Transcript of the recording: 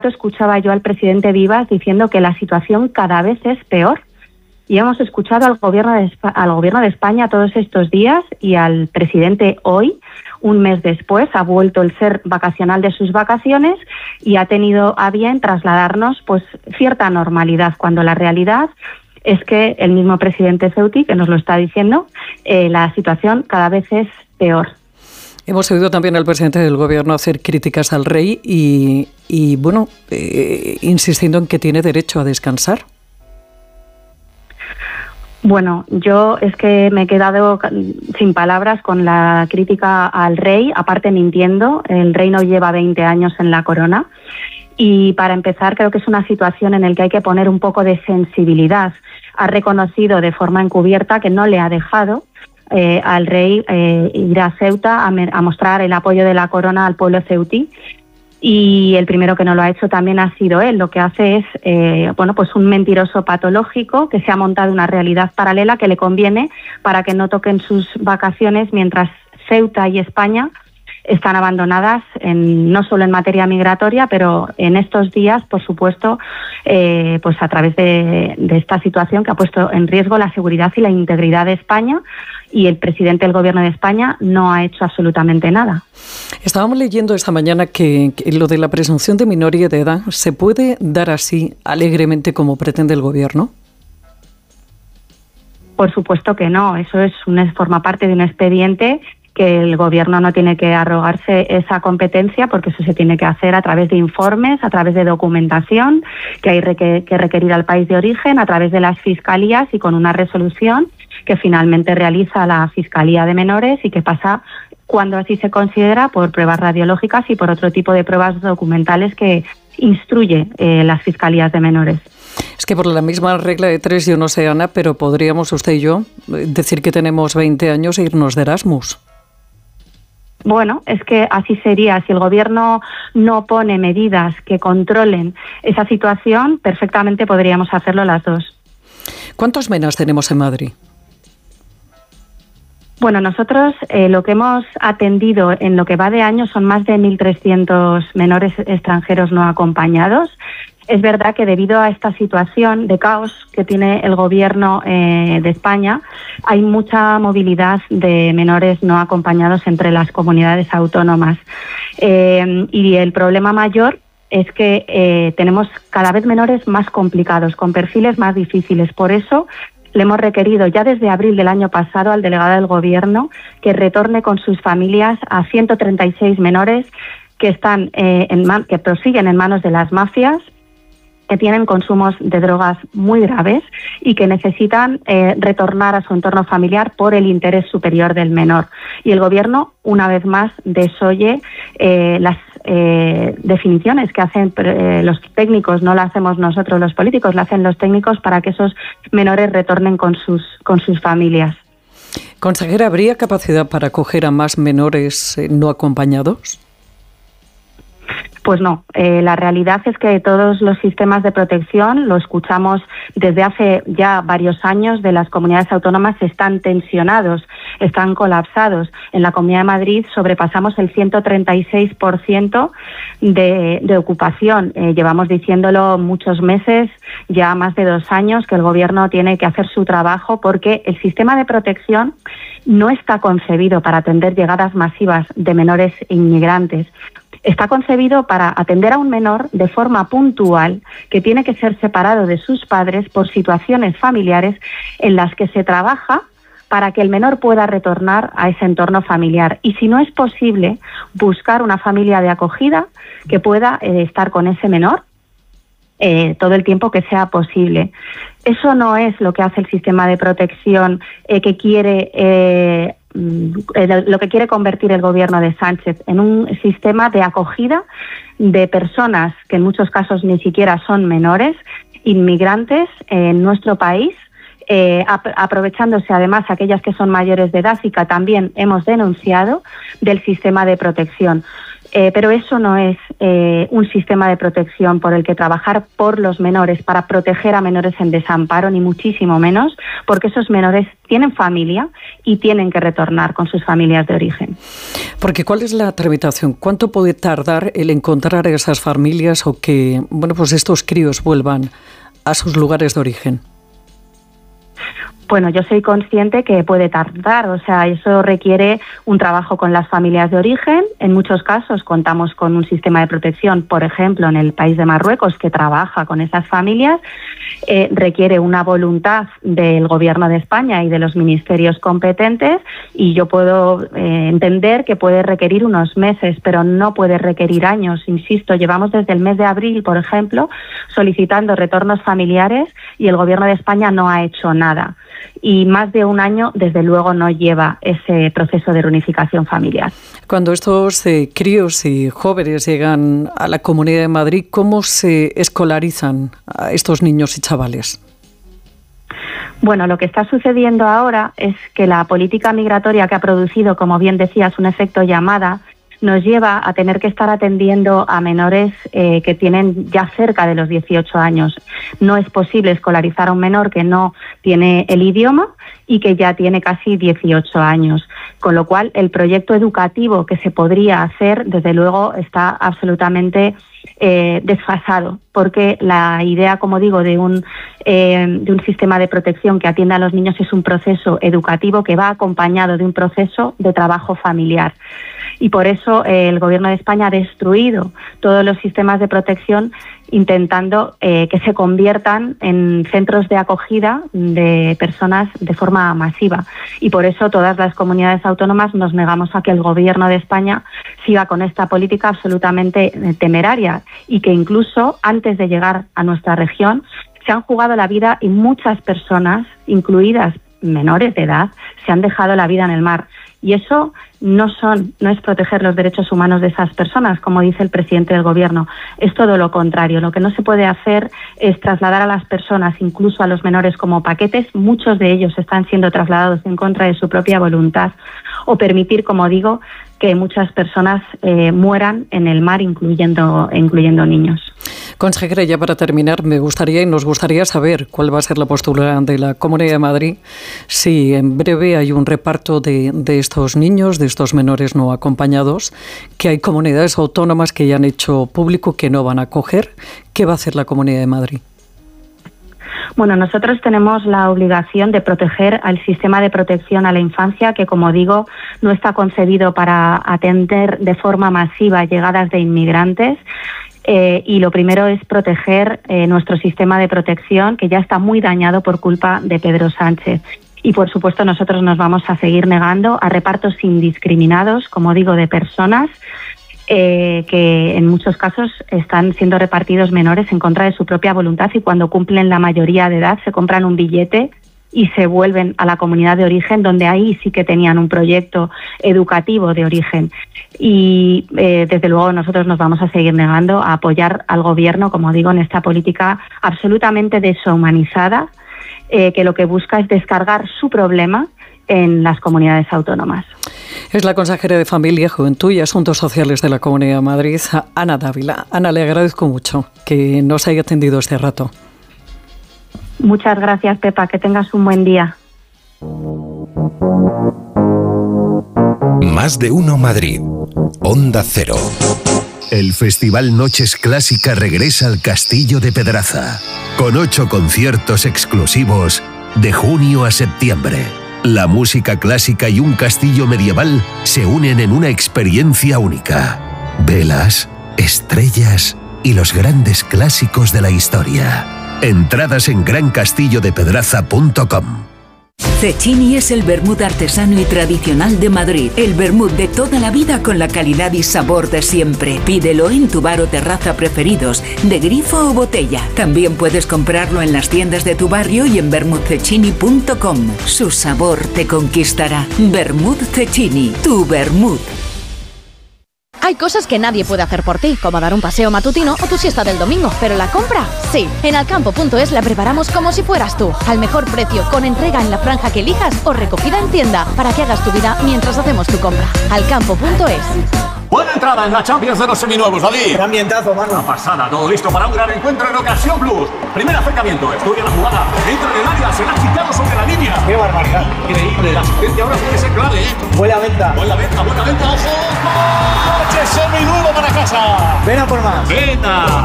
escuchaba yo al presidente Vivas diciendo que la situación cada vez es peor. Y hemos escuchado al gobierno de España todos estos días y al presidente hoy, un mes después, ha vuelto el ser vacacional de sus vacaciones y ha tenido a bien trasladarnos pues cierta normalidad, cuando la realidad es que el mismo presidente Ceuti, que nos lo está diciendo, la situación cada vez es peor. Hemos oído también al presidente del gobierno hacer críticas al rey y insistiendo en que tiene derecho a descansar. Bueno, yo es que me he quedado sin palabras con la crítica al rey, aparte mintiendo. El rey no lleva 20 años en la corona. Y para empezar, creo que es una situación en la que hay que poner un poco de sensibilidad. Ha reconocido de forma encubierta que no le ha dejado al rey ir a Ceuta a mostrar el apoyo de la corona al pueblo ceutí. Y el primero que no lo ha hecho también ha sido él. Lo que hace es pues un mentiroso patológico que se ha montado una realidad paralela que le conviene para que no toquen sus vacaciones mientras Ceuta y España están abandonadas no solo en materia migratoria, pero en estos días, por supuesto, pues a través de esta situación que ha puesto en riesgo la seguridad y la integridad de España, y el presidente del Gobierno de España no ha hecho absolutamente nada. Estábamos leyendo esta mañana que lo de la presunción de minoría de edad se puede dar así alegremente como pretende el Gobierno. Por supuesto que no. Eso forma parte de un expediente que el Gobierno no tiene que arrogarse esa competencia, porque eso se tiene que hacer a través de informes, a través de documentación que hay que requerir al país de origen, a través de las fiscalías y con una resolución que finalmente realiza la Fiscalía de Menores y que pasa, cuando así se considera, por pruebas radiológicas y por otro tipo de pruebas documentales que instruye las Fiscalías de Menores. Es que por la misma regla de tres, yo no sé, Ana, pero podríamos usted y yo decir que tenemos 20 años e irnos de Erasmus. Bueno, es que así sería. Si el Gobierno no pone medidas que controlen esa situación, perfectamente podríamos hacerlo las dos. ¿Cuántos MENAs tenemos en Madrid? Bueno, nosotros lo que hemos atendido en lo que va de año son más de 1.300 menores extranjeros no acompañados. Es verdad que debido a esta situación de caos que tiene el Gobierno de España, hay mucha movilidad de menores no acompañados entre las comunidades autónomas. Y el problema mayor es que tenemos cada vez menores más complicados, con perfiles más difíciles. Por eso le hemos requerido ya desde abril del año pasado al delegado del Gobierno que retorne con sus familias a 136 menores que están que prosiguen en manos de las mafias, que tienen consumos de drogas muy graves y que necesitan retornar a su entorno familiar por el interés superior del menor. Y el Gobierno, una vez más, desoye las definiciones que hacen los técnicos. No las hacemos nosotros los políticos, las hacen los técnicos para que esos menores retornen con sus familias. Consejera, ¿habría capacidad para acoger a más menores no acompañados? Pues no, la realidad es que todos los sistemas de protección, lo escuchamos desde hace ya varios años, de las comunidades autónomas están tensionados, están colapsados. En la Comunidad de Madrid sobrepasamos el 136% de ocupación. Llevamos diciéndolo muchos meses, ya más de 2 años, que el Gobierno tiene que hacer su trabajo porque el sistema de protección no está concebido para atender llegadas masivas de menores inmigrantes. Está concebido para atender a un menor de forma puntual que tiene que ser separado de sus padres por situaciones familiares en las que se trabaja para que el menor pueda retornar a ese entorno familiar. Y si no es posible, buscar una familia de acogida que pueda estar con ese menor todo el tiempo que sea posible. Eso no es lo que hace el sistema de protección que quiere lo que quiere convertir el Gobierno de Sánchez, en un sistema de acogida de personas que en muchos casos ni siquiera son menores, inmigrantes en nuestro país, aprovechándose además aquellas que son mayores de edad y que también hemos denunciado del sistema de protección. Pero eso no es un sistema de protección por el que trabajar por los menores, para proteger a menores en desamparo, ni muchísimo menos, porque esos menores tienen familia y tienen que retornar con sus familias de origen. Porque ¿cuál es la tramitación? ¿Cuánto puede tardar el encontrar a esas familias o que, bueno, pues estos críos vuelvan a sus lugares de origen? Bueno, yo soy consciente que puede tardar, o sea, eso requiere un trabajo con las familias de origen. En muchos casos contamos con un sistema de protección, por ejemplo, en el país de Marruecos, que trabaja con esas familias. Requiere una voluntad del Gobierno de España y de los ministerios competentes, y yo puedo entender que puede requerir unos meses, pero no puede requerir años. Insisto, llevamos desde el mes de abril, por ejemplo, solicitando retornos familiares y el Gobierno de España no ha hecho nada. Y más de un año, desde luego, no lleva ese proceso de reunificación familiar. Cuando estos críos y jóvenes llegan a la Comunidad de Madrid, ¿cómo se escolarizan a estos niños y chavales? Bueno, lo que está sucediendo ahora es que la política migratoria que ha producido, como bien decías, un efecto llamada, nos lleva a tener que estar atendiendo a menores que tienen ya cerca de los 18 años. No es posible escolarizar a un menor que no tiene el idioma y que ya tiene casi 18 años. Con lo cual, el proyecto educativo que se podría hacer, desde luego, está absolutamente desfasado, porque la idea, como digo, de un sistema de protección que atienda a los niños es un proceso educativo que va acompañado de un proceso de trabajo familiar. Y por eso el Gobierno de España ha destruido todos los sistemas de protección, intentando que se conviertan en centros de acogida de personas de forma masiva. Y por eso todas las comunidades autónomas nos negamos a que el Gobierno de España siga con esta política absolutamente temeraria, y que incluso antes de llegar a nuestra región se han jugado la vida, y muchas personas, incluidas menores de edad, se han dejado la vida en el mar. Y eso no es proteger los derechos humanos de esas personas, como dice el presidente del Gobierno. Es todo lo contrario. Lo que no se puede hacer es trasladar a las personas, incluso a los menores, como paquetes. Muchos de ellos están siendo trasladados en contra de su propia voluntad, o permitir, como digo, que muchas personas mueran en el mar, incluyendo niños. Consejera, ya para terminar, nos gustaría saber cuál va a ser la postura de la Comunidad de Madrid, si en breve hay un reparto de estos niños, de estos menores no acompañados, que hay comunidades autónomas que ya han hecho público que no van a acoger. ¿Qué va a hacer la Comunidad de Madrid? Bueno, nosotros tenemos la obligación de proteger al sistema de protección a la infancia, que, como digo, no está concebido para atender de forma masiva llegadas de inmigrantes. Y lo primero es proteger nuestro sistema de protección, que ya está muy dañado por culpa de Pedro Sánchez. Y, por supuesto, nosotros nos vamos a seguir negando a repartos indiscriminados, como digo, de personas que en muchos casos están siendo repartidos menores en contra de su propia voluntad, y cuando cumplen la mayoría de edad se compran un billete y se vuelven a la comunidad de origen, donde ahí sí que tenían un proyecto educativo de origen. Y desde luego nosotros nos vamos a seguir negando a apoyar al Gobierno, como digo, en esta política absolutamente deshumanizada, que lo que busca es descargar su problema en las comunidades autónomas. Es la consejera de Familia, Juventud y Asuntos Sociales de la Comunidad de Madrid, Ana Dávila. Ana, le agradezco mucho que nos haya atendido este rato. Muchas gracias, Pepa. Que tengas un buen día. Más de uno Madrid. Onda Cero. El Festival Noches Clásica regresa al Castillo de Pedraza, con 8 conciertos exclusivos de junio a septiembre. La música clásica y un castillo medieval se unen en una experiencia única. Velas, estrellas y los grandes clásicos de la historia. Entradas en grancastillodepedraza.com. Cecchini es el vermut artesano y tradicional de Madrid. El vermut de toda la vida con la calidad y sabor de siempre. Pídelo en tu bar o terraza preferidos, de grifo o botella. También puedes comprarlo en las tiendas de tu barrio y en vermutcecchini.com. Su sabor te conquistará. Vermut Cecchini, tu vermut. Hay cosas que nadie puede hacer por ti, como dar un paseo matutino o tu siesta del domingo, pero la compra, sí. En Alcampo.es la preparamos como si fueras tú, al mejor precio, con entrega en la franja que elijas o recogida en tienda, para que hagas tu vida mientras hacemos tu compra. Alcampo.es. Buena entrada en la Champions de los seminuevos, David. Qué ambientazo, mano. Una pasada, todo listo para un gran encuentro en Ocasión Plus. Primer acercamiento, estudia la jugada, entra en el área, será quitado sobre la línea. Qué barbaridad. Increíble, la asistencia ahora puede ser clave, ¿eh? Buena venta. Buena venta, ojo. ¡Coche seminuevo para casa! Ven a por más. ¡Venga!